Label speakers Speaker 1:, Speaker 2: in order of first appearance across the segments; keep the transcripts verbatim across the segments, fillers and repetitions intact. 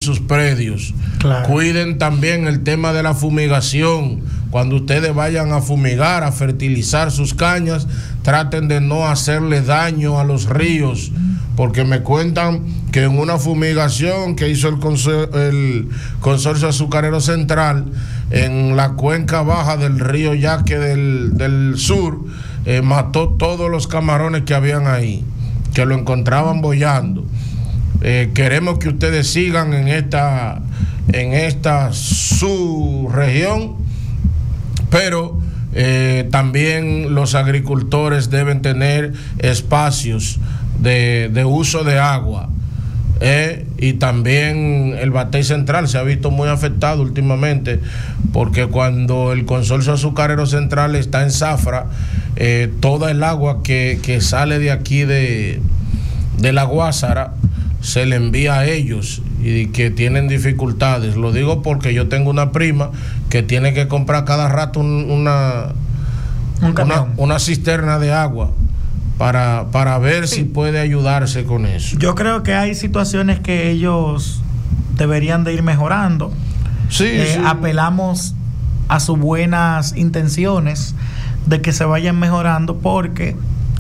Speaker 1: sus predios. Claro. Cuiden también el tema de la fumigación. Cuando ustedes vayan a fumigar, a fertilizar sus cañas, traten de no hacerle daño a los ríos, porque me cuentan que en una fumigación que hizo el, consor- el Consorcio Azucarero Central en la cuenca baja del río Yaque del, del sur, eh, mató todos los camarones que habían ahí, que lo encontraban boyando. Eh, queremos que ustedes sigan en esta, en esta su región, pero eh, también los agricultores deben tener espacios de, de uso de agua. Eh, y también el Batey Central se ha visto muy afectado últimamente, porque cuando el Consorcio Azucarero Central está en zafra, eh, toda el agua que, que sale de aquí de, de la Guásara se le envía a ellos y que tienen dificultades. Lo digo porque yo tengo una prima que tiene que comprar cada rato un, una,
Speaker 2: un
Speaker 1: una, una cisterna de agua para, para ver sí. si puede ayudarse con eso.
Speaker 2: Yo creo que hay situaciones que ellos deberían de ir mejorando.
Speaker 1: Sí,
Speaker 2: eh,
Speaker 1: sí.
Speaker 2: Apelamos a sus buenas intenciones de que se vayan mejorando, porque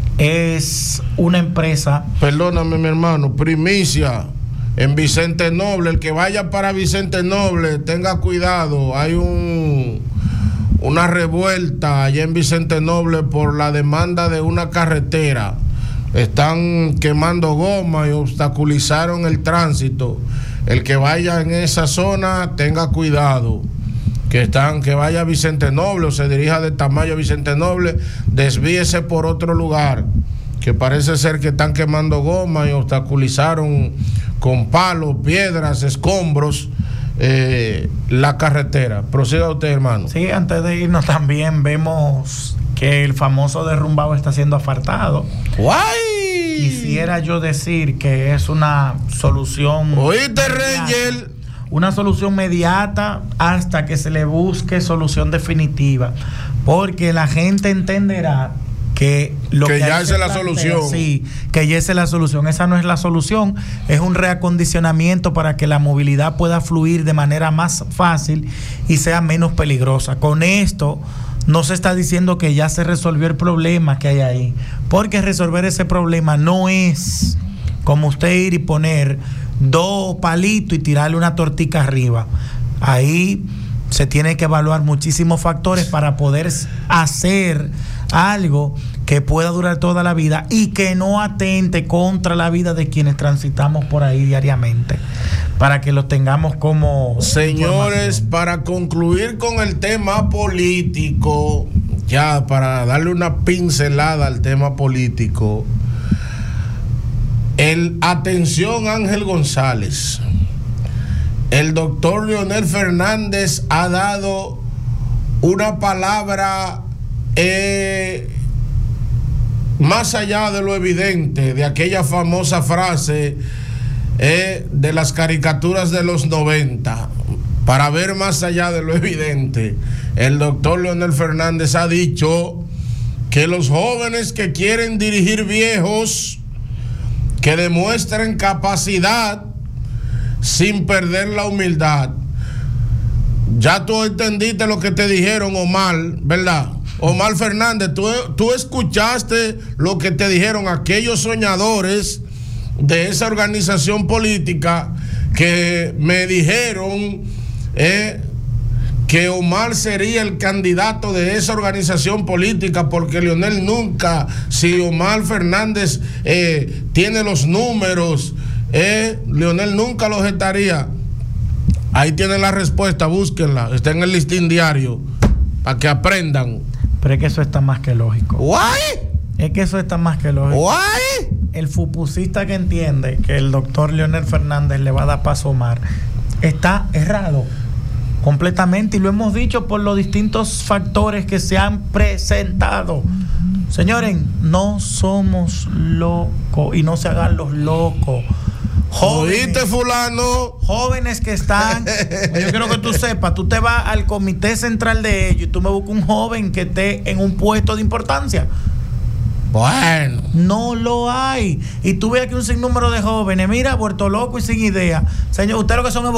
Speaker 2: es una empresa.
Speaker 1: Perdóname, mi hermano, primicia en Vicente Noble. El que vaya para Vicente Noble, tenga cuidado. Hay un una revuelta allá en Vicente Noble por la demanda de una carretera. Están quemando goma y obstaculizaron el tránsito. El que vaya en esa zona, tenga cuidado. Que están, que vaya a Vicente Noble o se dirija de Tamayo a Vicente Noble, desvíese por otro lugar, que parece ser que están quemando goma y obstaculizaron con palos, piedras, escombros eh, la carretera. Proceda usted, hermano.
Speaker 2: Sí, antes de irnos también vemos que el famoso derrumbado está siendo asfaltado.
Speaker 1: ¡Guay!
Speaker 2: Quisiera yo decir que es una solución.
Speaker 1: ¿Oíste, Rangel?
Speaker 2: Una solución inmediata hasta que se le busque solución definitiva, porque la gente entenderá que lo
Speaker 1: que,
Speaker 2: que
Speaker 1: ya esa es la
Speaker 2: plantea,
Speaker 1: solución.
Speaker 2: Sí, que ya esa es la solución. Esa no es la solución, es un reacondicionamiento para que la movilidad pueda fluir de manera más fácil y sea menos peligrosa. Con esto no se está diciendo que ya se resolvió el problema que hay ahí, porque resolver ese problema no es como usted ir y poner dos palitos y tirarle una tortica arriba. Ahí se tiene que evaluar muchísimos factores para poder hacer algo que pueda durar toda la vida y que no atente contra la vida de quienes transitamos por ahí diariamente, para que los tengamos como
Speaker 1: señores. Para concluir con el tema político, ya para darle una pincelada al tema político, el atención Ángel González, el doctor Leonel Fernández ha dado una palabra eh, más allá de lo evidente, de aquella famosa frase eh, de las caricaturas de los noventa. Para ver más allá de lo evidente, el doctor Leonel Fernández ha dicho que los jóvenes que quieren dirigir viejos, que demuestren capacidad sin perder la humildad. Ya tú entendiste lo que te dijeron, Omar, ¿verdad? Omar Fernández, tú, tú escuchaste lo que te dijeron aquellos soñadores de esa organización política que me dijeron eh, que Omar sería el candidato de esa organización política, porque Leonel nunca, si Omar Fernández eh, tiene los números, eh, Leonel nunca los estaría. Ahí tienen la respuesta, búsquenla, está en el listín diario, para que aprendan.
Speaker 2: Pero es que eso está más que lógico.
Speaker 1: ¿Guay?
Speaker 2: Es que eso está más que lógico.
Speaker 1: ¿Guay?
Speaker 2: El fupusista que entiende que el doctor Leonel Fernández le va a dar paso a Omar está errado completamente, y lo hemos dicho por los distintos factores que se han presentado. Señores, no somos locos y no se hagan los locos. Jóvenes,
Speaker 1: ¿oíste, fulano?
Speaker 2: Jóvenes que están, yo quiero que tú sepas, tú te vas al comité central de ellos y tú me buscas un joven que esté en un puesto de importancia.
Speaker 1: Bueno,
Speaker 2: no lo hay. Y tú ves aquí un sinnúmero de jóvenes, mira, vuelto loco y sin idea. Señor, ustedes lo que son